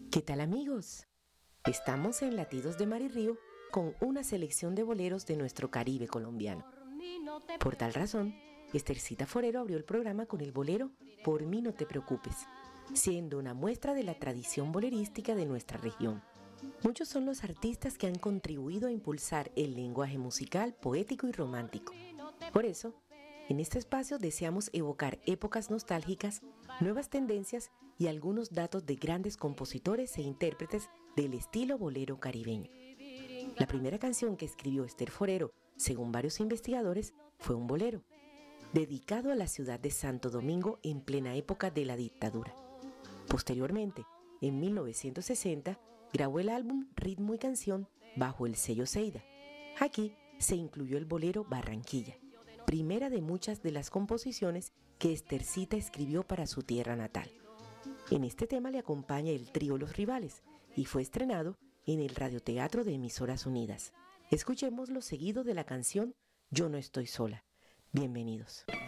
¿Qué tal, amigos? Estamos en Latidos de Mar y Río con una selección de boleros de nuestro Caribe colombiano. Por tal razón, Estercita Forero abrió el programa con el bolero Por mí no te preocupes, siendo una muestra de la tradición bolerística de nuestra región. Muchos son los artistas que han contribuido a impulsar el lenguaje musical, poético y romántico. Por eso, en este espacio deseamos evocar épocas nostálgicas, nuevas tendencias y algunos datos de grandes compositores e intérpretes del estilo bolero caribeño. La primera canción que escribió Ester Forero, según varios investigadores, fue un bolero, dedicado a la ciudad de Santo Domingo en plena época de la dictadura. Posteriormente, en 1960, grabó el álbum Ritmo y Canción bajo el sello Seida. Aquí se incluyó el bolero Barranquilla, primera de muchas de las composiciones que Estercita escribió para su tierra natal. En este tema le acompaña el trío Los Rivales y fue estrenado en el Radioteatro de Emisoras Unidas. Escuchémoslo seguido de la canción Yo no estoy sola. Bienvenidos.